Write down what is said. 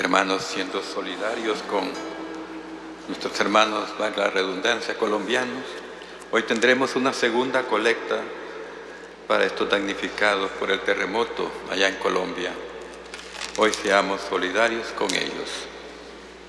Hermanos, siendo solidarios con nuestros hermanos, valga la redundancia, colombianos, hoy tendremos una segunda colecta para estos damnificados por el terremoto allá en Colombia. Hoy seamos solidarios con ellos.